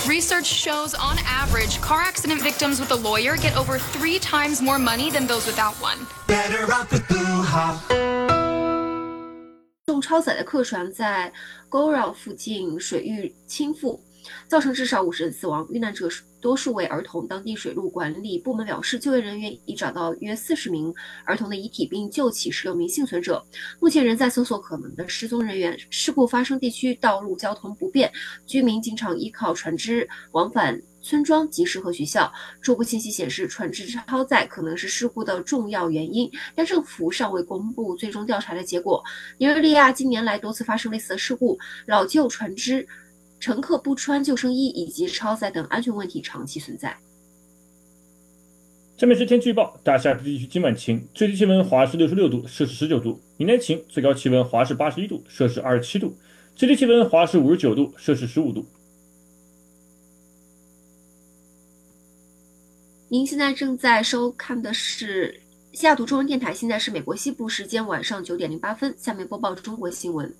Research shows, on average, car accident victims with a lawyer get over 3 times more money than those without one. Better off with Booha. 重超载的客船在 Goral 附近水域倾覆，造成至少50人死亡，遇难者多数为儿童。当地水陆管理部门表示，救援人员已找到约40名儿童的遗体，并救起16名幸存者。目前仍在搜索可能的失踪人员。事故发生地区道路交通不便，居民经常依靠船只往返村庄、集市和学校。初步信息显示，船只超载可能是事故的重要原因，但政府尚未公布最终调查的结果。尼日利亚近年来多次发生类似的事故，老旧船只、乘客不穿救生衣以及超载等安全问题长期存在。 下面是天气预报：大夏地区今晚晴，最低气温华氏66度，摄氏19度；明天晴，最高气温华氏81度，摄氏27度；最低气温华氏59度，摄氏15度。 您现在正在收看的是西雅图中文电台，现在是美国西部时间晚上9点08分。下面播报中国新闻。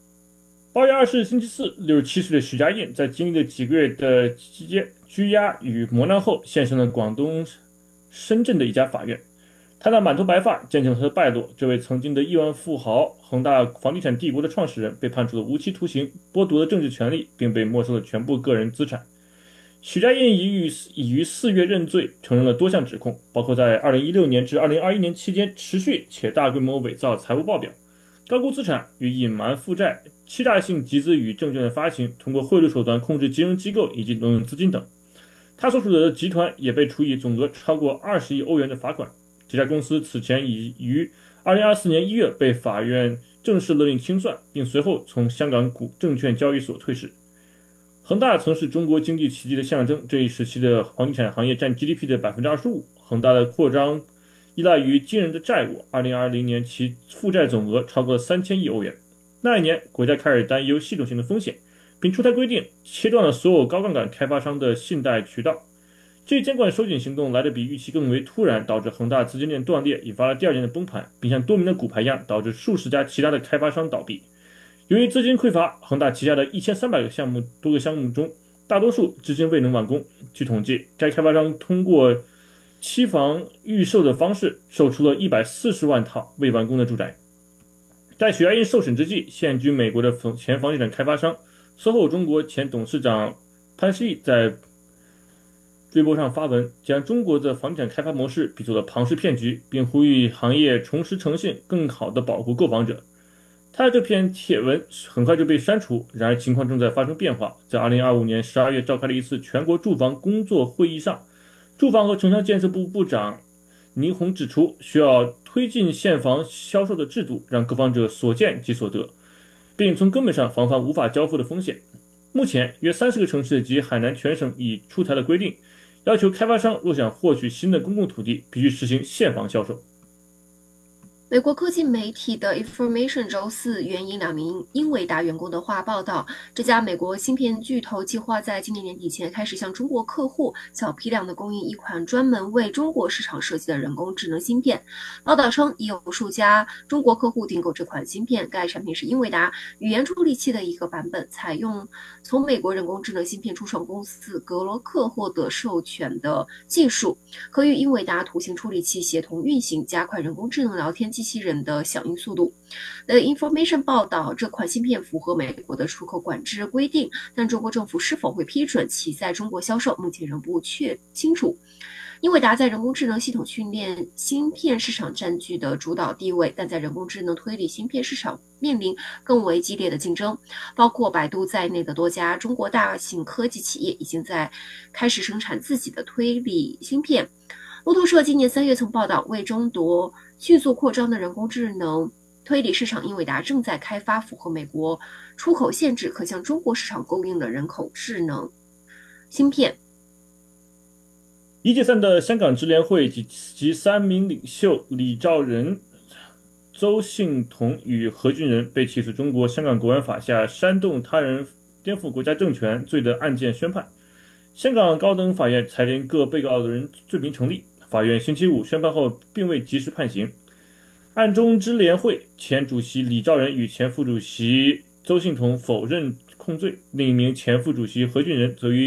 8月20日星期四，67岁的许家印在经历了几个月的拘押与磨难后，现身了广东深圳的一家法院。他那满头白发见证了他的败落。这位曾经的亿万富豪、恒大房地产帝国的创始人，被判处了无期徒刑，剥夺了政治权利，并被没收了全部个人资产。许家印已于4月认罪，承认了多项指控，包括在2016年至2021年期间持续且大规模伪造财务报表、高估资产与隐瞒负债、欺诈性集资与证券的发行、通过贿赂手段控制金融机构以及挪用资金等。他所属的集团也被处以总额超过20亿欧元的罚款。这家公司此前已于2024年1月被法院正式勒令清算，并随后从香港证券交易所退市。恒大曾是中国经济奇迹的象征，这一时期的房地产行业占 GDP 的 25%。恒大的扩张依赖于惊人的债务，2020年其负债总额超过了3000亿欧元。那一年，国家开始担忧系统性的风险，并出台规定，切断了所有高杠杆开发商的信贷渠道。这一监管收紧行动来得比预期更为突然，导致恒大资金链断裂，引发了第二年的崩盘，并像多名的骨牌一样，导致数十家其他的开发商倒闭。由于资金匮乏，恒大旗下的1300个多个项目中，大多数至今未能完工。据统计，该开发商通过期房预售的方式售出了140万套未完工的住宅。在许家印受审之际，现居美国的前房地产开发商SOHO中国前董事长潘石屹在微博上发文，将中国的房地产开发模式比作了庞氏骗局，并呼吁行业重拾诚信，更好地保护购房者。他的这篇帖文很快就被删除，然而情况正在发生变化。在2025年12月召开了一次全国住房工作会议上，住房和城乡建设部部长倪虹指出，需要推进现房销售的制度，让购房者所见即所得，并从根本上防范无法交付的风险。目前，约30个城市及海南全省已出台了规定，要求开发商若想获取新的公共土地，必须实行现房销售。 美国科技媒体的 Information 周四援引2名英伟达员工的话报道，这家美国芯片巨头计划在今年年底前开始向中国客户小批量的供应一款专门为中国市场设计的人工智能芯片。报道称，已有数家中国客户订购这款芯片，该产品是英伟达语言处理器的一个版本，采用从美国人工智能芯片初创公司格罗克获得授权的技术，可与英伟达图形处理器协同运行，加快人工智能聊天机器人的响应速度。The Information 报道，这款芯片符合美国的出口管制规定，但中国政府是否会批准其在中国销售，目前仍不清楚。英伟达在人工智能系统训练芯片市场占据的主导地位，但在人工智能推理芯片市场面临更为激烈的竞争，包括百度在内的多家中国大型科技企业已经在开始生产自己的推理芯片。路透社今年3月曾报道，为争夺迅速扩张的人工智能推理市场，英伟达正在开发符合美国出口限制、可向中国市场供应的人口智能芯片。 已解散的香港支联会及3名领袖李兆仁、周幸彤与何俊仁被起诉中国香港国安法下煽动他人颠覆国家政权罪的案件宣判。香港高等法院裁定各被告人罪名成立，法院星期五宣判后并未及时判刑。案中支联会前主席李兆仁与前副主席周幸彤否认控罪，另一名前副主席何俊仁则于